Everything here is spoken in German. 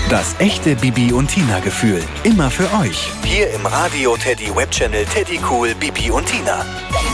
Das echte Bibi und Tina Gefühl. Immer für euch. Hier im Radio Teddy Webchannel Teddy Cool Bibi und Tina.